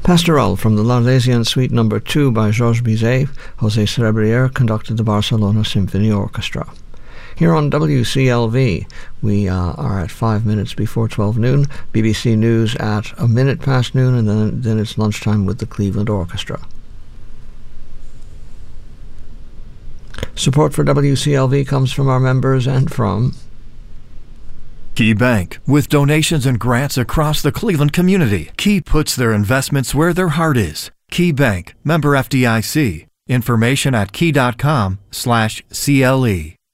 Pastoral from the L'Arlésienne Suite No. 2 by Georges Bizet, José Cerebrier conducted the Barcelona Symphony Orchestra. Here on WCLV, we are at 5 minutes before 12 noon, BBC News at a minute past noon, and then it's lunchtime with the Cleveland Orchestra. Support for WCLV comes from our members and from Key Bank. With donations and grants across the Cleveland community, Key puts their investments where their heart is. Key Bank, member FDIC. Information at key.com/CLE.